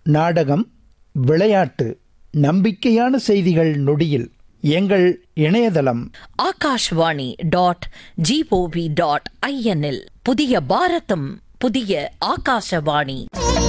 நாடகம், விளையாட்டு, நம்பிக்கையான செய்திகள் நொடியில். எங்கள் இணையதளம் akashvani.gov.in இல் புதிய பாரதம், புதிய ஆகாஷவாணி.